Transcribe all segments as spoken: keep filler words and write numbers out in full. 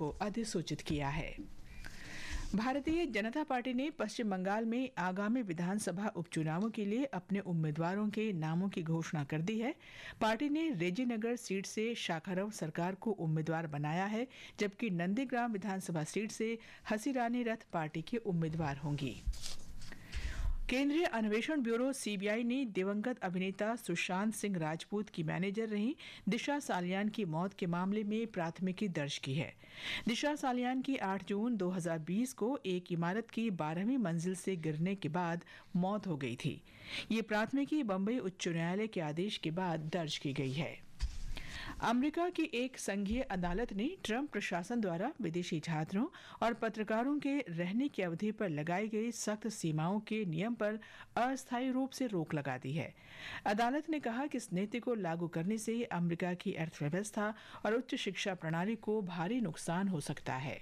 को अधिसूचित किया है। भारतीय जनता पार्टी ने पश्चिम बंगाल में आगामी विधानसभा उपचुनावों के लिए अपने उम्मीदवारों के नामों की घोषणा कर दी है। पार्टी ने रेजीनगर सीट से शाखारव सरकार को उम्मीदवार बनाया है, जबकि नंदीग्राम विधानसभा सीट से हसीरानी रथ पार्टी के उम्मीदवार होंगी। केंद्रीय अन्वेषण ब्यूरो सीबीआई ने दिवंगत अभिनेता सुशांत सिंह राजपूत की मैनेजर रही दिशा सालियान की मौत के मामले में प्राथमिकी दर्ज की है। दिशा सालियान की आठ जून दो हज़ार बीस को एक इमारत की बारहवीं मंजिल से गिरने के बाद मौत हो गई थी। ये प्राथमिकी बंबई उच्च न्यायालय के आदेश के बाद दर्ज की गई है। अमेरिका की एक संघीय अदालत ने ट्रंप प्रशासन द्वारा विदेशी छात्रों और पत्रकारों के रहने की अवधि पर लगाई गई सख्त सीमाओं के नियम पर अस्थायी रूप से रोक लगा दी है। अदालत ने कहा कि इस नीति को लागू करने से अमेरिका की अर्थव्यवस्था और उच्च शिक्षा प्रणाली को भारी नुकसान हो सकता है।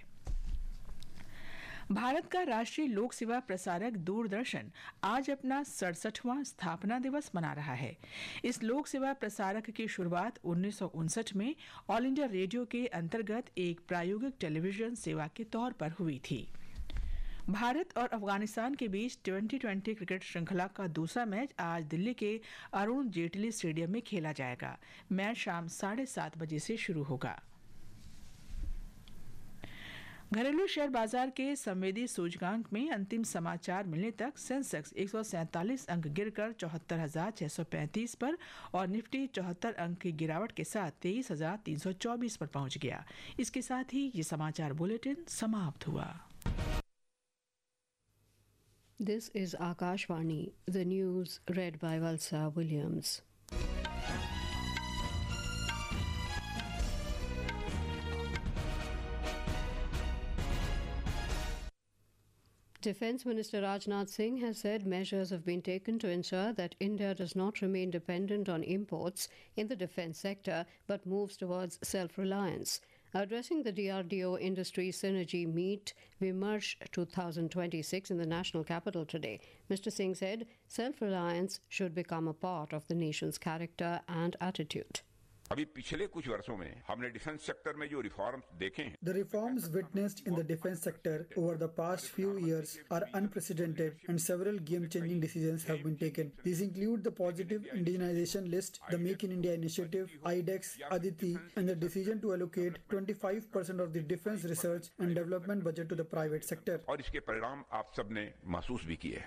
भारत का राष्ट्रीय लोक सेवा प्रसारक दूरदर्शन आज अपना सड़सठवां स्थापना दिवस मना रहा है। इस लोक सेवा प्रसारक की शुरुआत उन्नीस सौ उनसठ में ऑल इंडिया रेडियो के अंतर्गत एक प्रायोगिक टेलीविजन सेवा के तौर पर हुई थी। भारत और अफगानिस्तान के बीच ट्वेंटी ट्वेंटी क्रिकेट श्रृंखला का दूसरा मैच आज दिल्ली के अरुण जेटली स्टेडियम में खेला जाएगा। मैच शाम साढ़े सात बजे से शुरू होगा। घरेलू शेयर बाजार के संवेदी सूचकांक में अंतिम समाचार मिलने तक सेंसेक्स एक सौ सैंतालीस अंक गिरकर चौहत्तर हजार छह सौ पैंतीस पर और निफ्टी चौहत्तर अंक की गिरावट के साथ तेईस हजार तीन सौ चौबीस पर पहुंच गया। इसके साथ ही ये समाचार बुलेटिन समाप्त हुआ। This is Akashvani, the news red bye Valsa Williams. Defence Minister Rajnath Singh has said measures have been taken to ensure that India does not remain dependent on imports in the defence sector but moves towards self-reliance. Addressing the D R D O Industry Synergy Meet Vimarsh twenty twenty-six in the national capital today, Mister Singh said self-reliance should become a part of the nation's character and attitude. अभी पिछले कुछ वर्षों में हमने defence sector में जो reforms देखे हैं, The reforms witnessed in the defense sector over the past few years are unprecedented and several game-changing decisions have been taken. These include the positive indigenization list, the Make in India initiative, I DEX, Aditi, and the decision to allocate twenty-five percent of the defense research and development budget to the private sector. और इसके परिणाम आप सबने महसूस भी किए हैं।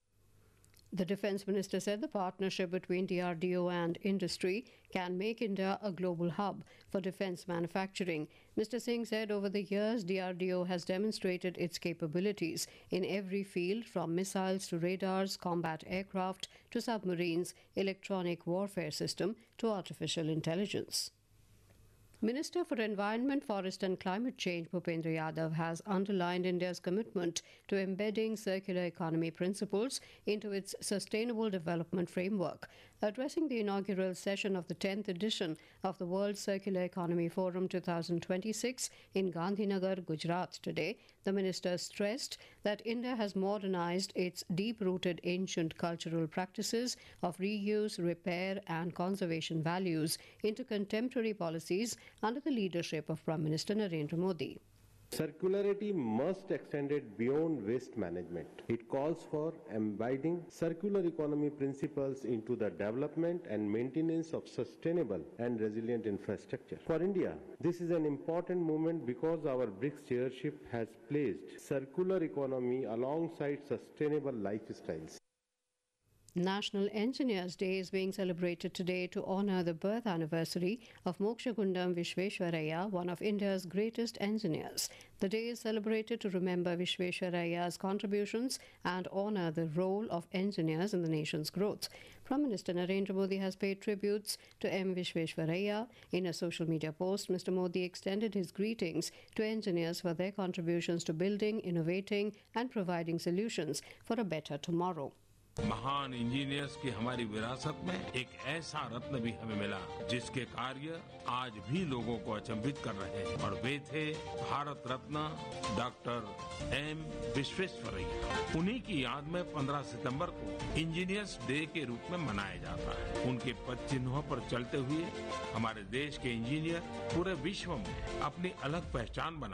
The Defence Minister said the partnership between D R D O and industry can make India a global hub for defence manufacturing. Mister Singh said over the years D R D O has demonstrated its capabilities in every field, from missiles to radars, combat aircraft to submarines, electronic warfare system to artificial intelligence. Minister for Environment, Forest and Climate Change Bhupendra Yadav has underlined India's commitment to embedding circular economy principles into its sustainable development framework. Addressing the inaugural session of the tenth edition of the World Circular Economy Forum twenty twenty-six in Gandhinagar, Gujarat today, the minister stressed that India has modernized its deep-rooted ancient cultural practices of reuse, repair and conservation values into contemporary policies under the leadership of Prime Minister Narendra Modi. Circularity must extend it beyond waste management. It calls for embedding circular economy principles into the development and maintenance of sustainable and resilient infrastructure. For India, this is an important moment because our BRICS chairship has placed circular economy alongside sustainable lifestyles. National Engineers Day is being celebrated today to honour the birth anniversary of Mokshagundam Vishveshwaraya, one of India's greatest engineers. The day is celebrated to remember Vishveshwaraya's contributions and honour the role of engineers in the nation's growth. Prime Minister Narendra Modi has paid tributes to M. Vishveshwaraya. In a social media post, Mister Modi extended his greetings to engineers for their contributions to building, innovating and providing solutions for a better tomorrow. महान engineers की हमारी विरासत में एक ऐसा रत्न भी हमें मिला जिसके कार्य आज भी लोगों को अचंभित कर रहे हैं, और वे थे भारत रत्न डॉक्टर एम विश्वेश्वरैया। उन्हीं की याद में पंद्रह सितंबर को इंजीनियर्स डे के रूप में मनाया जाता है। उनके पद चिन्हों पर चलते हुए हमारे देश के इंजीनियर पूरे विश्व में अपनी अलग पहचान बना